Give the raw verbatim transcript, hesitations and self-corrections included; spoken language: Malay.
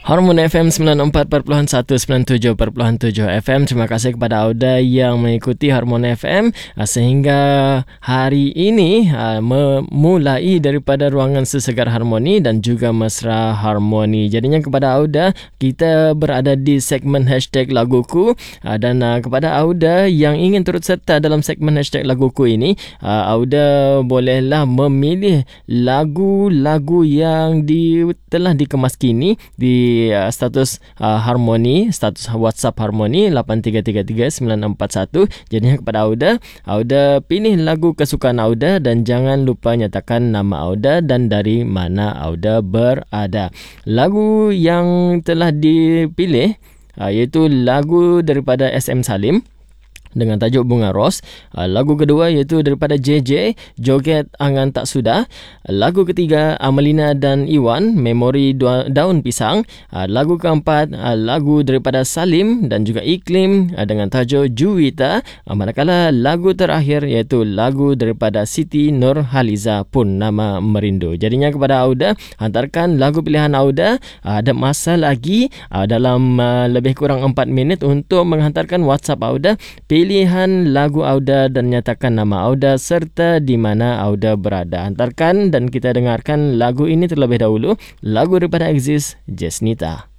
Hormon F M sembilan puluh empat perpuluhan satu, sembilan puluh tujuh perpuluhan tujuh F M. Terima kasih kepada Auda yang mengikuti Hormon F M sehingga hari ini memulai daripada ruangan sesegar harmoni dan juga mesra harmoni. Jadinya kepada Auda, kita berada di segmen hashtag laguku, dan kepada Auda yang ingin turut serta dalam segmen hashtag laguku ini, Auda bolehlah memilih lagu-lagu yang di, telah dikemas kini di Uh, status uh, harmoni, status WhatsApp harmoni lapan tiga tiga tiga sembilan empat satu. Jadinya kepada Auda, Auda pilih lagu kesukaan Auda dan jangan lupa nyatakan nama Auda dan dari mana Auda berada. Lagu yang telah dipilih uh, iaitu lagu daripada S M Salim dengan tajuk Bunga Ros. Lagu kedua iaitu daripada J J, Joget Angan Tak Sudah. Lagu ketiga, Amelina dan Iwan, Memori Daun Pisang. Lagu keempat, lagu daripada Salim dan juga Iklim dengan tajuk Juwita. Manakala lagu terakhir iaitu lagu daripada Siti Nurhaliza, Purnama Merindu. Jadinya kepada Auda, hantarkan lagu pilihan Auda. Ada masa lagi dalam lebih kurang empat minit untuk menghantarkan WhatsApp Auda pilihan lagu Auda dan nyatakan nama Auda serta di mana Auda berada. Hantarkan dan kita dengarkan lagu ini terlebih dahulu. Lagu daripada Exist, Jesnita.